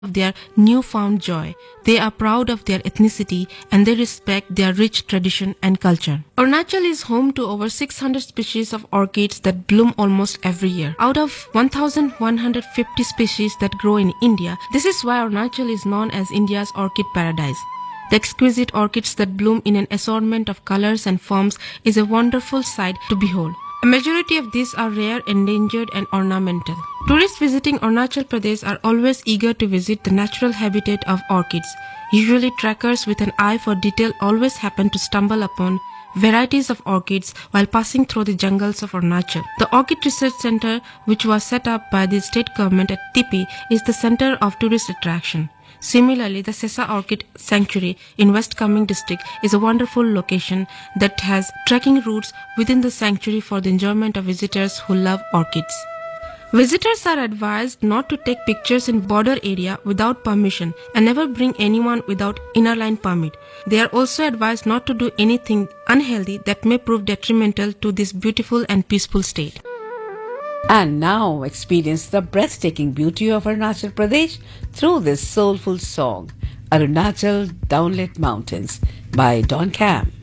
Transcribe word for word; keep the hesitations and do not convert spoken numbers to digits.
of their newfound joy. They are proud of their ethnicity and they respect their rich tradition and culture. Arunachal is home to over six hundred species of orchids that bloom almost every year. Out of one thousand one hundred fifty species that grow in India, this is why Arunachal is known as India's orchid paradise. The exquisite orchids that bloom in an assortment of colors and forms is a wonderful sight to behold. A majority of these are rare, endangered and ornamental. Tourists visiting Arunachal Pradesh are always eager to visit the natural habitat of orchids. Usually trekkers with an eye for detail always happen to stumble upon varieties of orchids while passing through the jungles of Arunachal. The Orchid Research Center, which was set up by the state government at Tipi, is the center of tourist attraction. Similarly, the Sesa Orchid Sanctuary in West Kameng district is a wonderful location that has trekking routes within the sanctuary for the enjoyment of visitors who love orchids. Visitors are advised not to take pictures in border area without permission and never bring anyone without inner line permit. They are also advised not to do anything unhealthy that may prove detrimental to this beautiful and peaceful state. And now experience the breathtaking beauty of Arunachal Pradesh through this soulful song, Arunachal Downlit Mountains by Don Cam.